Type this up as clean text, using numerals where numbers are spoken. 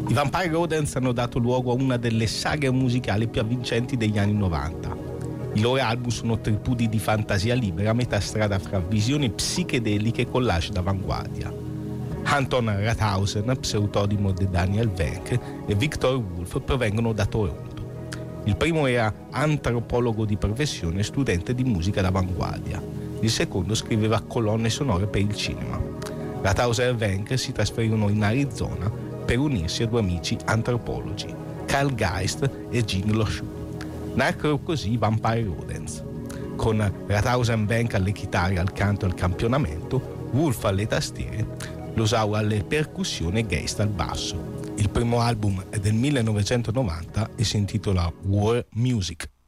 I Vampire Rodents hanno dato luogo a una delle saghe musicali più avvincenti degli anni 90. I loro album sono tripudi di fantasia libera a metà strada fra visioni psichedeliche e collage d'avanguardia. Anton Rathausen, pseudonimo di Daniel Wenck, e Victor Wolf provengono da Toronto. Il primo era antropologo di professione e studente di musica d'avanguardia. Il secondo scriveva colonne sonore per il cinema. Rathausen e Wenck si trasferirono in Arizona per unirsi a due amici antropologi, Carl Geist e Jean Lochou. Nacquero così i Vampire Rodents, con Rathausen e Wenck alle chitarre, al canto e al campionamento, Wolf alle tastiere, Lochou alle percussioni e Geist al basso. Il primo album è del 1990 e si intitola War Music.